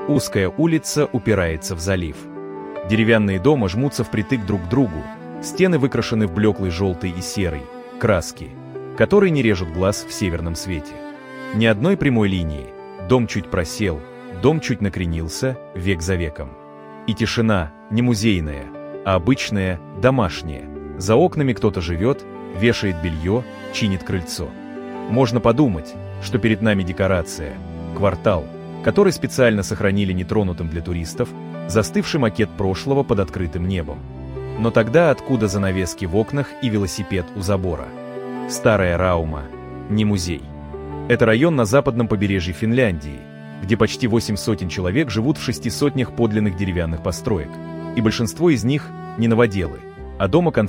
Узкая улица упирается в залив. Деревянные дома жмутся впритык друг к другу, стены выкрашены в блеклый желтый и серый, краски, которые не режут глаз в северном свете. Ни одной прямой линии, дом чуть просел, дом чуть накренился, век за веком. И тишина не музейная, а обычная, домашняя. За окнами кто-то живет, вешает белье, чинит крыльцо. Можно подумать, что перед нами декорация, квартал, который специально сохранили нетронутым для туристов, застывший макет прошлого под открытым небом. Но тогда откуда занавески в окнах и велосипед у забора? Старая Раума, не музей. Это район на западном побережье Финляндии, где почти 8 сотен человек живут в 6 сотнях подлинных деревянных построек, и большинство из них не новоделы, а дома